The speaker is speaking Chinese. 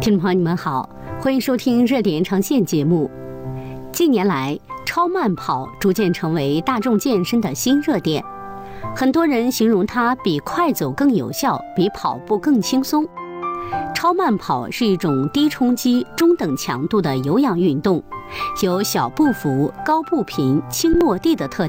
听众朋友，你们好，欢迎收听热点延长线节目。近年来，超慢跑逐渐成为大众健身的新热点，很多人形容它比快走更有效，比跑步更轻松。超慢跑是一种低冲击、中等强度的有氧运动，有小步幅、高步频、轻落地的特